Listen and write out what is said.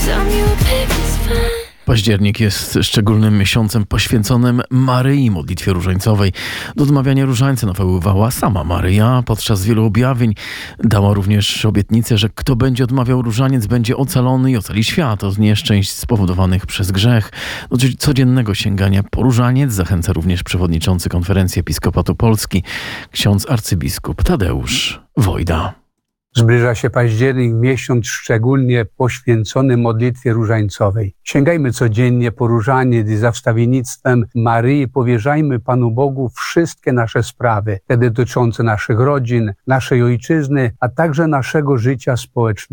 Październik jest szczególnym miesiącem poświęconym Maryi, modlitwie różańcowej. Do odmawiania różańca nawoływała sama Maryja. Podczas wielu objawień dała również obietnicę, że kto będzie odmawiał różaniec, będzie ocalony i ocali świat od nieszczęść spowodowanych przez grzech. Do codziennego sięgania po różaniec zachęca również przewodniczący Konferencji Episkopatu Polski, ksiądz arcybiskup Tadeusz Wojda. Zbliża się październik, miesiąc szczególnie poświęcony modlitwie różańcowej. Sięgajmy codziennie po różaniec i za wstawiennictwem Maryi powierzajmy Panu Bogu wszystkie nasze sprawy, te dotyczące naszych rodzin, naszej ojczyzny, a także naszego życia społecznego.